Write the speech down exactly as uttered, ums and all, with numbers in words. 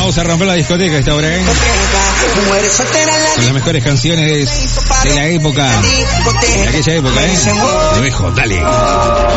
Vamos a romper la discoteca esta hora, ¿eh? Con las mejores canciones de la época, de aquella época, ¿eh? Lo dejo, dale.